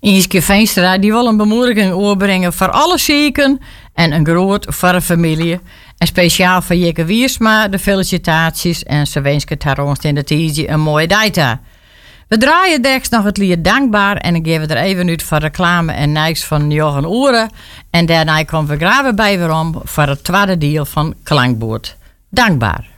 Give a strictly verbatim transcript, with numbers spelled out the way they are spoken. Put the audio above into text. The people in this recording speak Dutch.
Inske Veenstra die wil een bemoediging oorbrengen voor alle zieken en een groot voor de familie. En speciaal voor Jekke Wiersma de felicitaties en ze wensen haar ons in de tijdje een mooie dag. We draaien direct nog het lied Dankbaar en dan geven we er even uit voor reclame en niks van Johan Oeren. En daarna komen we graven bij weer om voor het tweede deel van Klankboord. Dankbaar.